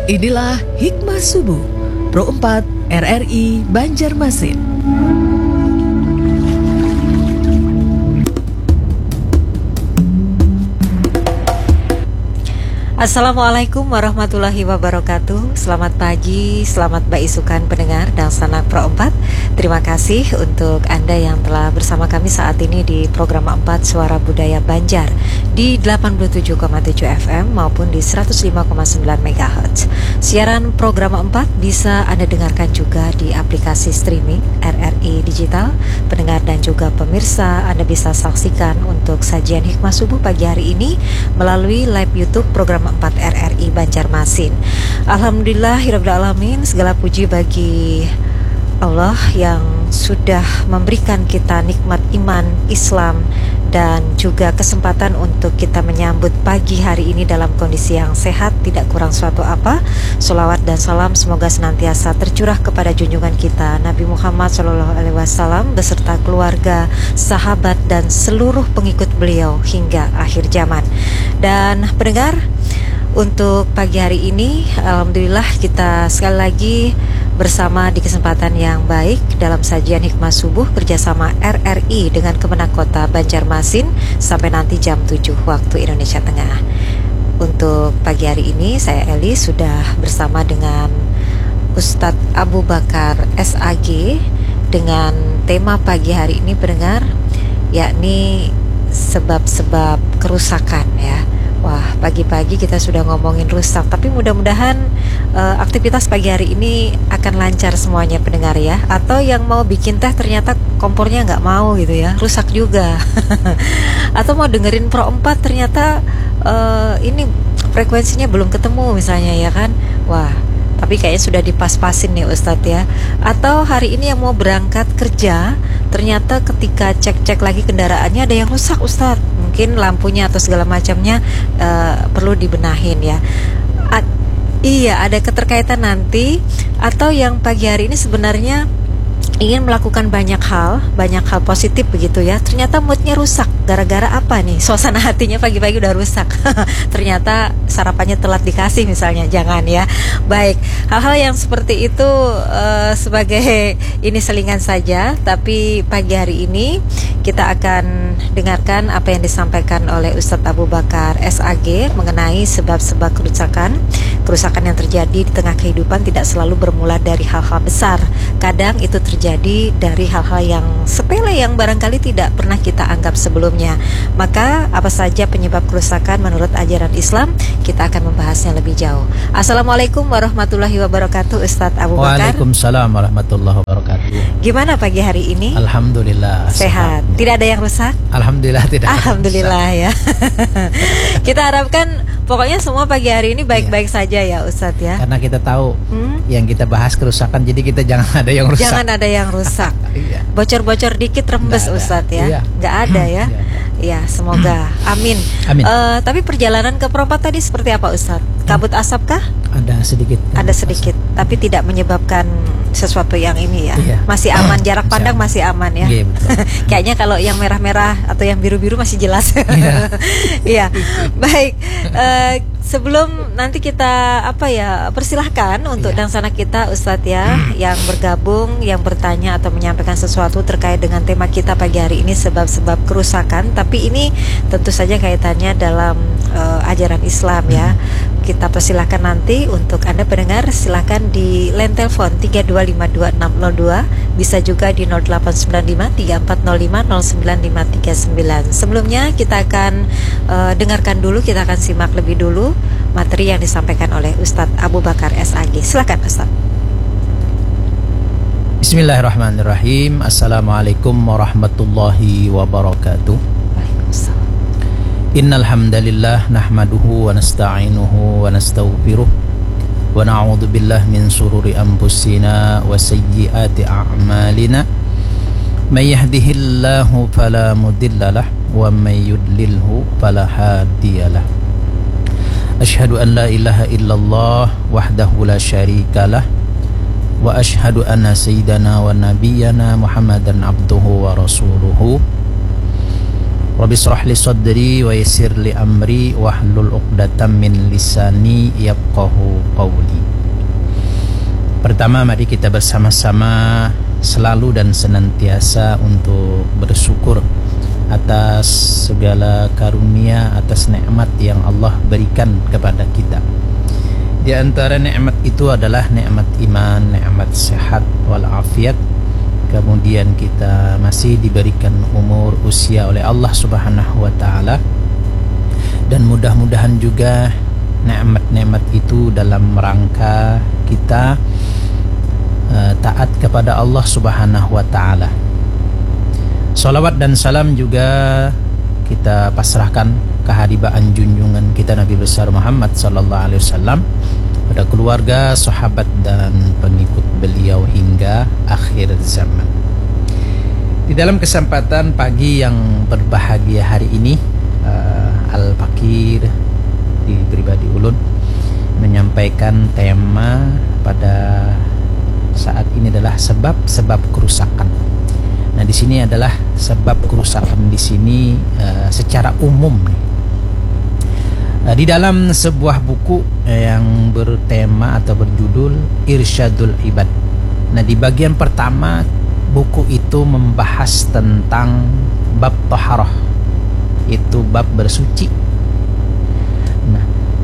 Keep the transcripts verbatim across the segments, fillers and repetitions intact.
Inilah Hikmah Subuh Pro empat R R I Banjarmasin. Assalamualaikum warahmatullahi wabarakatuh. Selamat pagi, selamat baisukan pendengar dan sanak Pro empat. Terima kasih untuk Anda yang telah bersama kami saat ini di program empat Suara Budaya Banjar di delapan puluh tujuh koma tujuh F M maupun di seratus lima koma sembilan megahertz. Siaran program empat bisa Anda dengarkan juga di aplikasi streaming R R I Digital. Pendengar dan juga pemirsa, Anda bisa saksikan untuk sajian Hikmah Subuh pagi hari ini melalui live YouTube program empat R R I Banjarmasin. Alhamdulillahirabbil alamin, segala puji bagi Allah yang sudah memberikan kita nikmat iman, Islam, dan juga kesempatan untuk kita menyambut pagi hari ini dalam kondisi yang sehat, tidak kurang suatu apa. Sholawat dan salam semoga senantiasa tercurah kepada junjungan kita Nabi Muhammad shallallahu alaihi wasallam beserta keluarga, sahabat, dan seluruh pengikut beliau hingga akhir zaman. Dan pendengar, untuk pagi hari ini alhamdulillah kita sekali lagi bersama di kesempatan yang baik dalam sajian Hikmah Subuh kerjasama R R I dengan Kemenak Kota Banjarmasin sampai nanti jam tujuh waktu Indonesia Tengah. Untuk pagi hari ini saya Eli sudah bersama dengan Ustadz Abu Bakar S A G dengan tema pagi hari ini pendengar, yakni sebab-sebab kerusakan ya. Wah, pagi-pagi kita sudah ngomongin rusak, tapi mudah-mudahan uh, aktivitas pagi hari ini akan lancar semuanya pendengar ya. Atau yang mau bikin teh ternyata kompornya nggak mau gitu ya, rusak juga. Atau mau dengerin Pro empat ternyata uh, ini frekuensinya belum ketemu misalnya ya kan. Wah, tapi kayaknya sudah dipas-pasin nih Ustadz ya. Atau hari ini yang mau berangkat kerja, ternyata ketika cek-cek lagi kendaraannya ada yang rusak Ustadz. Mungkin lampunya atau segala macamnya uh, perlu dibenahin ya. A- iya, ada keterkaitan nanti. Atau yang pagi hari ini sebenarnya ingin melakukan banyak hal, banyak hal positif begitu ya. Ternyata moodnya rusak. Gara-gara apa nih? Suasana hatinya pagi-pagi udah rusak. Ternyata sarapannya telat dikasih misalnya. Jangan ya. Baik, hal-hal yang seperti itu uh, sebagai ini selingan saja. Tapi pagi hari ini kita akan dengarkan apa yang disampaikan oleh Ustadz Abu Bakar S A G mengenai sebab-sebab kerusakan. Kerusakan yang terjadi di tengah kehidupan tidak selalu bermula dari hal-hal besar. Kadang itu terjadi dari hal-hal yang sepele yang barangkali tidak pernah kita anggap sebelumnya. Maka apa saja penyebab kerusakan menurut ajaran Islam? Kita akan membahasnya lebih jauh. Assalamualaikum warahmatullahi wabarakatuh Ustadz Abu Bakar. Waalaikumsalam warahmatullahi wabarakatuh. Gimana pagi hari ini? Alhamdulillah sehat. sehat. Tidak ada yang rusak? Alhamdulillah tidak. Alhamdulillah ya. Kita harapkan pokoknya semua pagi hari ini baik-baik iya. saja ya Ustadz ya. Karena kita tahu hmm? yang kita bahas kerusakan, jadi kita jangan ada yang rusak. Jangan ada yang rusak. Iya. Bocor-bocor dikit rembes Ustadz ya. Iya. Nggak ada ya. Iya, semoga. Amin. Amin. Uh, tapi perjalanan ke Pro empat tadi seperti apa Ustadz? Kabut asap kah? Ada sedikit. Ada sedikit, asap. Tapi tidak menyebabkan sesuatu yang ini ya. Iya. Masih aman, jarak pandang masih aman ya. Iya, betul. Kayaknya kalau yang merah-merah atau yang biru-biru masih jelas. Iya. Iya. Baik. Uh, sebelum nanti kita apa ya persilahkan untuk iya. dangsana kita Ustadz ya yang bergabung, yang bertanya atau menyampaikan sesuatu terkait dengan tema kita pagi hari ini sebab-sebab kerusakan. Tapi ini tentu saja kaitannya dalam uh, ajaran Islam ya. Kita persilahkan nanti untuk Anda pendengar, silahkan di line telepon tiga dua lima dua enam nol dua, bisa juga di nol delapan sembilan lima tiga empat nol lima nol sembilan lima tiga sembilan. Sebelumnya kita akan uh, dengarkan dulu, kita akan simak lebih dulu materi yang disampaikan oleh Ustadz Abu Bakar S A G. Silakan Ustadz. Bismillahirrahmanirrahim. Assalamualaikum warahmatullahi wabarakatuh. Waalaikumsalam. Innal hamdalillah nahmaduhu wa nasta'inuhu wa nastaghfiruh wa na'udzu billahi min shururi anfusina wa sayyiati a'malina. May yahdihillahu fala mudilla lahu wa may yudlilhu fala hadiyalah. Asyhadu an la ilaha illallah wahdahu la syarika lah wa asyhadu anna sayyidana wa nabiyyana Muhammadan abduhu wa rasuluhu Rabbi shrah li sadri wa yassir li amri wahlul 'uqdatam min lisani yafqahu qawli. Pertama, mari kita bersama-sama selalu dan senantiasa untuk bersyukur atas segala karunia, atas nikmat yang Allah berikan kepada kita. Di antara nikmat itu adalah nikmat iman, nikmat sehat walafiat. Kemudian kita masih diberikan umur usia oleh Allah Subhanahu wa taala. Dan mudah-mudahan juga nikmat-nikmat itu dalam rangka kita uh, taat kepada Allah Subhanahu wa taala. Salawat dan salam juga kita pasrahkan kehadibaan junjungan kita Nabi besar Muhammad sallallahu alaihi wasallam pada keluarga, sahabat dan pengikut beliau hingga akhir zaman. Di dalam kesempatan pagi yang berbahagia hari ini, uh, Al-Fakir di Pribadi Ulun menyampaikan tema pada saat ini adalah sebab-sebab kerusakan. Nah, di sini adalah sebab kerusakan di sini uh, secara umum nih. Uh, di dalam sebuah buku yang bertema atau berjudul Irsyadul Ibad. Nah, di bagian pertama buku itu membahas tentang bab taharah, itu bab bersuci. Nah,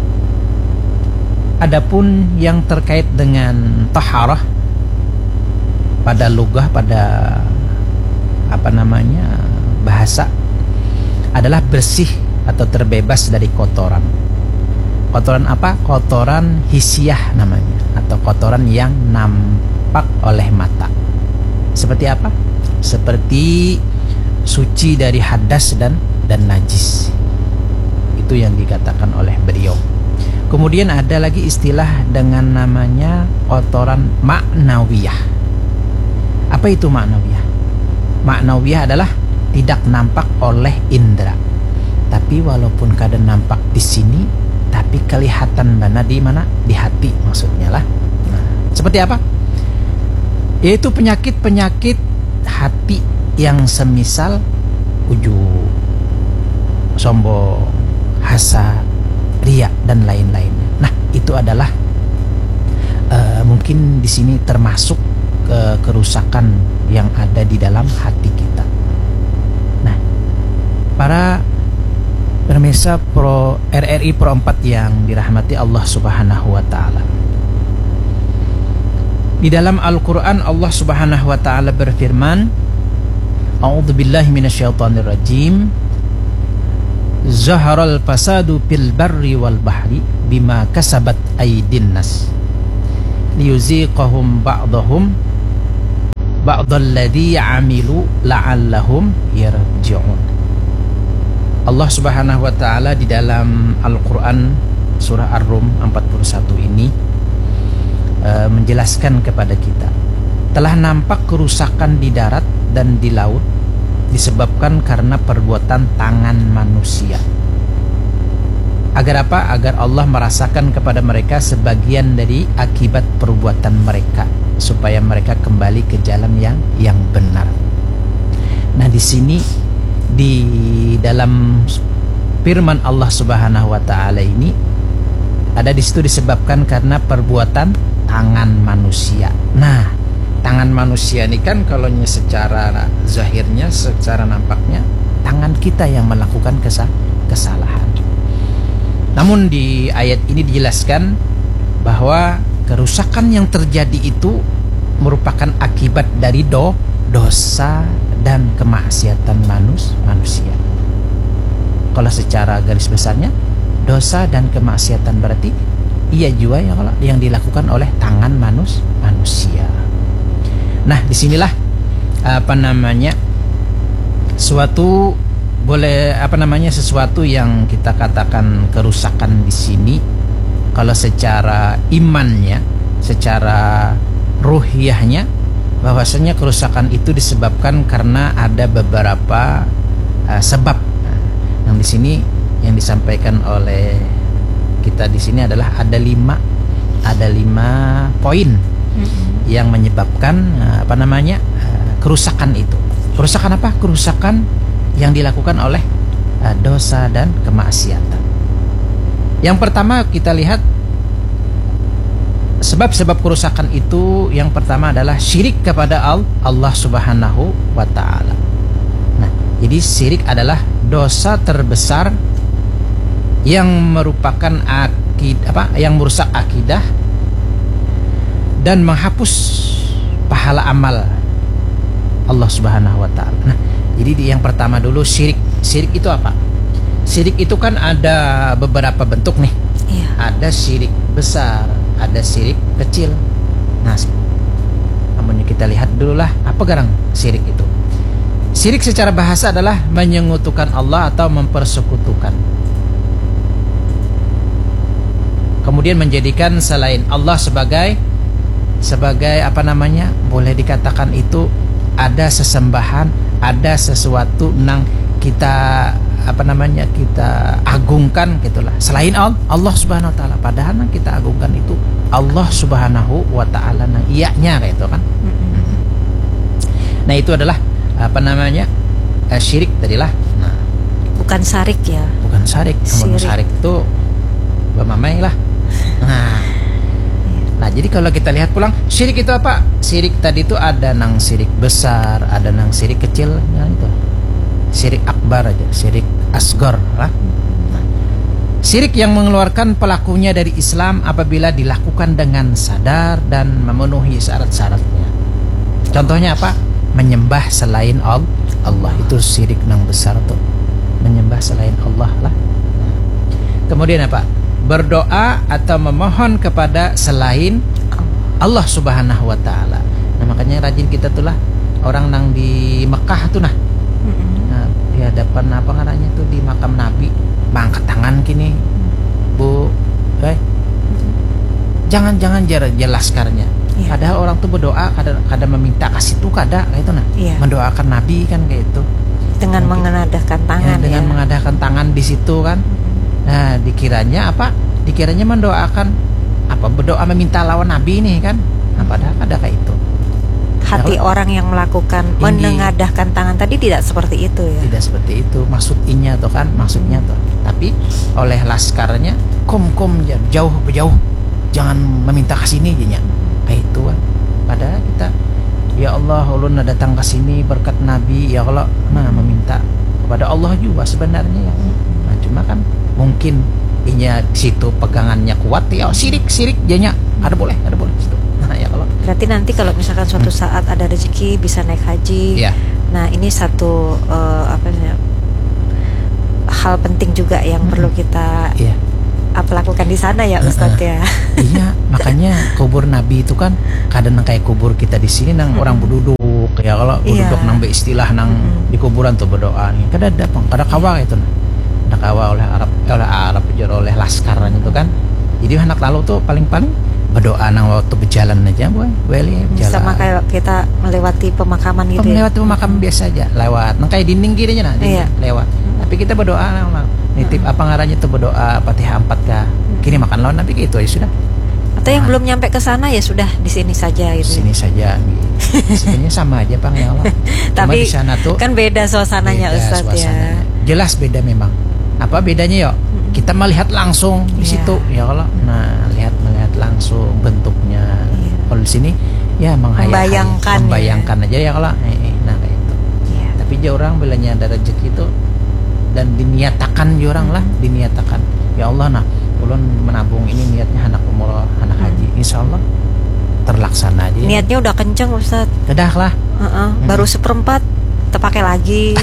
adapun yang terkait dengan taharah pada lugah, pada apa namanya bahasa, adalah bersih atau terbebas dari kotoran. Kotoran apa? Kotoran hisiah namanya, atau kotoran yang nampak oleh mata. Seperti apa? Seperti suci dari hadas dan dan najis. Itu yang dikatakan oleh beliau. Kemudian ada lagi istilah dengan namanya kotoran maknawiyah. Apa itu maknawiyah? Maknawiyah adalah tidak nampak oleh indera, tapi walaupun kadang nampak di sini, tapi kelihatan mana di mana di hati maksudnya lah. Nah, seperti apa? Yaitu penyakit-penyakit hati yang semisal ujub, sombong, hasad, riya dan lain-lainnya. Nah, itu adalah uh, mungkin di sini termasuk ke kerusakan yang ada di dalam hati kita. Nah, para pemirsa Pro R R I Pro empat yang dirahmati Allah Subhanahu wa taala. Di dalam Al-Qur'an Allah Subhanahu wa taala berfirman, A'udzubillahi minasyaitonir rajim. Zaharal fasadu fil barri wal bahri bima kasabat aydin nas liyuziqahum ba'dahum ba'dalladzi 'amilu la'allahum yarji'un. Allah Subhanahu wa taala di dalam Al-Qur'an surah Ar-Rum empat puluh satu ini uh, menjelaskan kepada kita, telah nampak kerusakan di darat dan di laut disebabkan karena perbuatan tangan manusia. Agar apa? Agar Allah merasakan kepada mereka sebagian dari akibat perbuatan mereka, supaya mereka kembali ke jalan yang yang benar. Nah, di sini di dalam firman Allah Subhanahu wa taala ini ada di situ disebabkan karena perbuatan tangan manusia. Nah, tangan manusia ini kan kalau secara zahirnya, secara nampaknya tangan kita yang melakukan kesalahan. Namun di ayat ini dijelaskan bahwa kerusakan yang terjadi itu merupakan akibat dari do, dosa dan kemaksiatan manus, manusia. Kalau secara garis besarnya, dosa dan kemaksiatan berarti iya juga yang, yang dilakukan oleh tangan manus, manusia. Nah, disinilah apa namanya suatu boleh apa namanya sesuatu yang kita katakan kerusakan di sini. Kalau secara imannya, secara ruhiyahnya, bahwasanya kerusakan itu disebabkan karena ada beberapa uh, sebab. Nah, yang di sini yang disampaikan oleh kita di sini adalah ada lima ada lima poin mm-hmm. yang menyebabkan uh, apa namanya uh, kerusakan itu. Kerusakan apa? Kerusakan yang dilakukan oleh uh, dosa dan kemaksiatan. Yang pertama kita lihat sebab-sebab kerusakan itu. Yang pertama adalah syirik kepada Allah Subhanahu wa taala. Nah, jadi syirik adalah dosa terbesar yang merupakan akid apa? Yang merusak akidah dan menghapus pahala amal Allah Subhanahu wa taala. Nah, jadi yang pertama dulu syirik. Syirik itu apa? Syirik itu kan ada beberapa bentuk nih. Iya. Ada syirik besar, ada syirik kecil. Nah, namun kita lihat dululah apa garang syirik itu. Syirik secara bahasa adalah menyekutukan Allah atau mempersekutukan. Kemudian menjadikan selain Allah sebagai sebagai apa namanya? Boleh dikatakan itu ada sesembahan, ada sesuatu nang kita apa namanya kita agungkan gitulah selain Allah Subhanahu wa taala. Padahal nang kita agungkan itu Allah Subhanahu wa taala nang iyanya kayak itu kan. Mm-hmm. Nah, itu adalah apa namanya? Eh, syirik tadilah. Nah, bukan syarik ya. Bukan syirik. Namun syirik itu bamamai lah. Nah, Nah, jadi kalau kita lihat pulang, syirik itu apa? Syirik tadi itu ada nang syirik besar, ada nang syirik kecil, ya itu. Syirik akbar aja, syirik asgar lah. Nah, syirik yang mengeluarkan pelakunya dari Islam apabila dilakukan dengan sadar dan memenuhi syarat-syaratnya. Contohnya apa? Menyembah selain Allah, itu syirik nang besar tuh. Menyembah selain Allah lah. Nah, kemudian apa? Berdoa atau memohon kepada selain Allah Subhanahu wa taala. Nah, makanya rajin kita tuh lah orang nang di Mekah tuh nah. Nah, di hadapan apa ngarannya tuh di makam Nabi, mangkat tangan gini. Bu, eh. Jangan-jangan jelas karnya. Yeah. Padahal orang tuh berdoa kada kada meminta kasih tuh kada kayak itu nah. Yeah. Mendoakan Nabi kan kayak itu. Dengan Mungkin, mengenadahkan tangan ya, dengan ya. mengadahkan tangan di situ kan. Nah, dikiranya apa? Dikiranya mendoakan apa? Berdoa meminta lawan Nabi nih kan? Nah, padahal ada kayak itu. Hati nah, orang yang melakukan ini, menengadahkan tangan tadi tidak seperti itu ya? Tidak seperti itu. Maksudnya tuh kan, maksudnya tuh. Tapi oleh laskarnya, kom kom jauh jauh, jangan meminta ke sini jadinya. Kayak itu kan. Padahal kita, ya Allah, ulun datang ke sini berkat Nabi, ya Allah, nah meminta kepada Allah juga sebenarnya ya. Nah, cuma kan mungkin inya situ pegangannya kuat ya sirik sirik jadinya ada boleh ada boleh situ. Nah, ya kalau berarti nanti kalau misalkan suatu hmm. saat ada rezeki bisa naik haji ya. Nah, ini satu uh, apa ya, hal penting juga yang hmm. perlu kita ya. apa lakukan di sana ya Ustadz uh, uh. ya. Iya, makanya kubur Nabi itu kan kadang kayak kubur kita di sini nang hmm. orang berduduk ya kalau berduduk yeah. nang beristilah nang hmm. di kuburan tuh berdoa nih kada ada pang kada kawa itu nah. Kawa oleh Arab oleh Arab oleh laskarnya itu kan. Jadi anak lalu tuh paling-paling berdoa nang waktu berjalan aja boy, boleh berjalan. Sama kayak kita melewati pemakaman gitu. Oh, melewati pemakaman biasa aja, lewat. Nang kayak dinding kirinya nah, dinding, iya. lewat. Hmm. Tapi kita berdoa nang nitip hmm. apa ngarannya tuh berdoa Fatihah empat kah. Hmm. Kini makan lawan Nabi gitu ya sudah. Atau yang nah. belum nyampe ke sana ya sudah di sini saja gitu. Sini saja gitu. Sebenarnya sama aja Bang ya Allah. Tapi di sana tuh kan beda suasananya Ustaz ya. Jelas beda memang. Apa bedanya ya? Hmm. Kita melihat langsung di yeah. situ ya kalau nah lihat melihat langsung bentuknya. Yeah. Kalau di sini ya membayangkan membayangkan ya. aja ya kalau eh, eh, nah kayak itu. Yeah. Tapi dia orang bilanya ada rezeki itu dan diniatakan dia orang hmm. lah diniatakan ya Allah nah ulun menabung ini niatnya anak umroh anak hmm. haji insyaallah terlaksana aja. Niatnya udah kenceng Ustaz. Kedah lah. Uh-uh. Hmm. Baru seperempat terpakai lagi.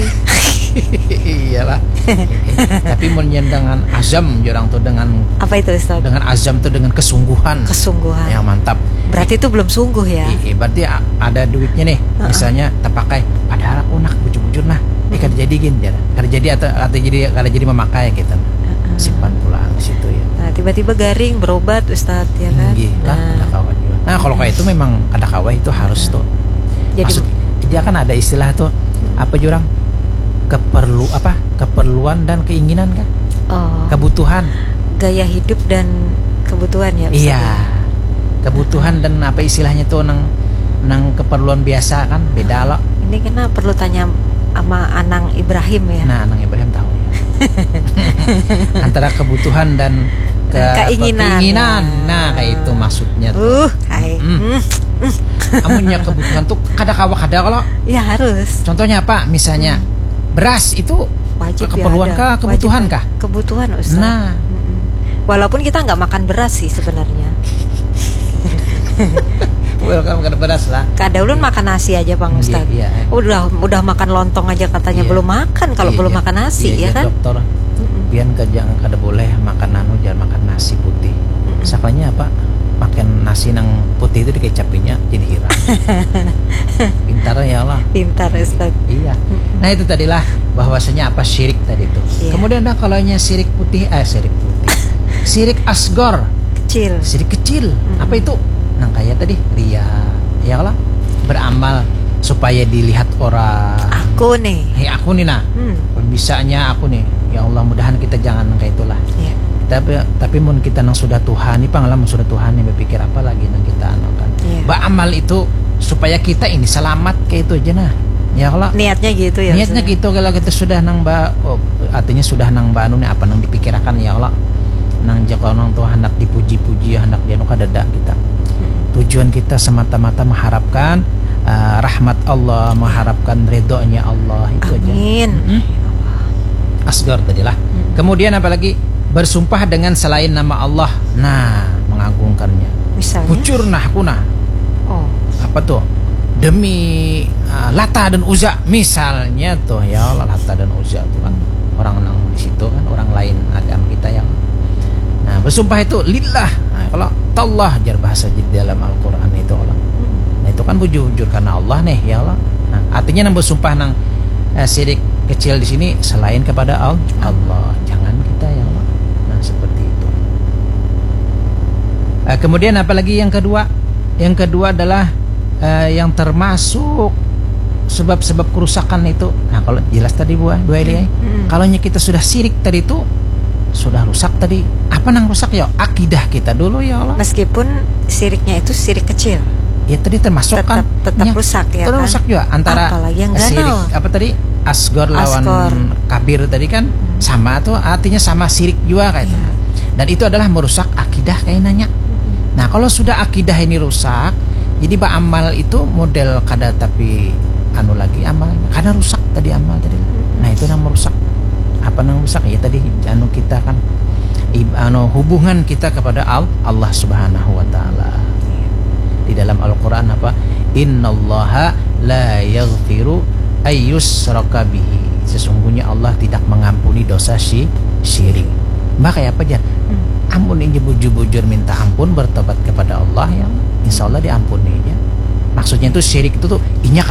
Iyalah. Tapi menyen dengan azam orang tuh dengan apa itu Ustaz? Dengan azam tuh dengan kesungguhan. Kesungguhan. Yang mantap. Berarti itu belum sungguh ya? Iya, berarti ada duitnya nih. Uh-uh. Misalnya terpakai. Padahal aku nak bujur-bujur nah. Ini kan jadi gini, kan jadi atau atau jadi kalau jadi memakai gitu. Uh-uh. Simpan pulang di situ ya. Nah, tiba-tiba garing berobat Ustaz ya kan? Iya, nah. ada kawan juga. Nah, kalau kayak itu memang ada kawan itu harus uh-uh. tuh. Jadi Maksud, dia kan ada istilah tuh apa jurang? Keperlu apa keperluan dan keinginan kan oh, kebutuhan gaya hidup dan kebutuhan ya Ustaz? Iya kebutuhan uh-huh. dan apa istilahnya tuh nang nang keperluan biasa kan beda uh-huh. loh. Ini kena perlu tanya sama Anang Ibrahim ya. Nah Anang Ibrahim tahu ya. Antara kebutuhan dan ke Keinginan. keinginan. Nah, kayak itu maksudnya tuh. Uh, hai. Mm. Mm. Amunnya kebutuhan tuh kada kawa kada kalau. Ya harus. Contohnya apa? Misalnya beras itu Wajib keperluan ya kah, ada. kebutuhan Wajib. kah? Kebutuhan, Ustaz. Nah, Mm-mm. Walaupun kita nggak makan beras sih sebenarnya. welcome ke beras lah. Kada ulun makan nasi aja Bang Iya, Ustaz. iya. Udah udah makan lontong aja katanya Iya. belum makan kalau Iya, belum iya. makan nasi Iya, ya iya, kan? Dokter, pian kerja kada boleh makan anu, jangan makan nasi putih. Sakanya apa? Makan nasi nang putih itu dikecapinya jadi hirang. Pintar ya Allah. Pintar Ustaz. Iya. Nah itu tadilah bahwasanya apa syirik tadi itu. Iya. Kemudian ada kalaunya syirik putih, eh syirik putih. Syirik asgor, Kecil. syirik kecil. Mm-mm. Apa itu? Nang kayak tadi ria, ya Allah. Beramal supaya dilihat orang. Aku nih. Hei aku nih nah, Hmm. bisanya aku nih. Ya Allah mudahan kita jangan kayak itulah. Ya. Tapi tapi mun kita nang sudah Tuhan, ini pengalaman sudah Tuhan nih berpikir apa lagi nang kita anu kan. Iya. Beramal itu supaya kita ini selamat kayak itu aja nah. Ya Allah. Niatnya gitu ya. Niatnya Ustaz? gitu kalau kita sudah nang ba oh, artinya sudah nang ba anu nih apa nang dipikirkan ya Allah. Nang jaka nang Tuhan hendak dipuji-puji, hendak dia nu kadada kita. Tujuan kita semata-mata mengharapkan uh, rahmat Allah, mengharapkan ridhonya Allah itu aja. Amin. Mm-mm. Asgar tadilah. Mm. Kemudian apalagi bersumpah dengan selain nama Allah. Nah, mengagungkannya. Misalnya. Pucur nah aku nah. Oh. Apa tuh? Demi uh, Lata dan Uzza misalnya tuh ya Allah, Lata dan Uzza tuh kan orang nang di situ kan orang lain agama kita yang. Nah, bersumpah itu lillah. Nah, kalau tallah jar bahasa di dalam Al-Qur'an itu Allah. Nah, itu kan bujur-bujur karena Allah nih ya Allah. Nah, artinya nang bersumpah nang eh, syirik kecil di sini selain kepada al- Allah. Jangan kita ya Allah. Nah, seperti itu. Eh, kemudian apalagi yang kedua? Yang kedua adalah eh, yang termasuk sebab-sebab kerusakan itu. Nah, kalau jelas tadi buah dua ini. Hmm. Kalau kita sudah syirik tadi itu sudah rusak tadi. Apa nang rusak ya? Akidah kita dulu ya Allah. Meskipun siriknya itu sirik kecil, Ya tadi termasuk tetap kan tetap ya, rusak ya terus kan? rusak juga antara Apalagi yang syirik ganal. apa tadi asgor lawan Asgor. kabir tadi kan sama tuh artinya sama syirik juga kayak itu. Iya. Dan itu adalah merusak akidah kayak nanya. Nah kalau sudah akidah ini rusak, jadi bah amal itu model kada tapi anu lagi amalnya karena rusak tadi amal tadi. Nah itu yang merusak. Apa yang rusak ya tadi anu kita kan ib- anu hubungan kita kepada Al- Allah Subhanahu wa taala. Di dalam Al-Qur'an apa? Innallaha la yaghfiru ayyusraka bihi. Sesungguhnya Allah tidak mengampuni dosa syi- syirik. Maka kayak apa aja? Ampun ini bujur-bujur minta ampun bertobat kepada Allah ya. Insya Allah diampuni ya. Maksudnya itu syirik itu tuh inya